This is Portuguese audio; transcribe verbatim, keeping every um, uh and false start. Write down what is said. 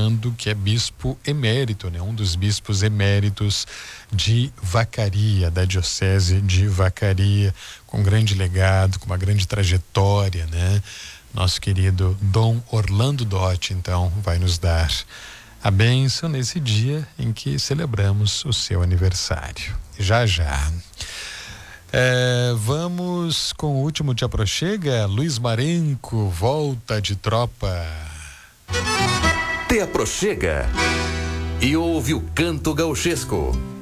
Fernando, que é bispo emérito, né? Um dos bispos eméritos de Vacaria, da diocese de Vacaria, com um grande legado, com uma grande trajetória, né? Nosso querido Dom Orlando Dotti, então, vai nos dar a bênção nesse dia em que celebramos o seu aniversário. Já, já. É, vamos com o último Te Aproxega. Luiz Marenco, Volta de Tropa. Te Aproxega e ouve o canto gauchesco.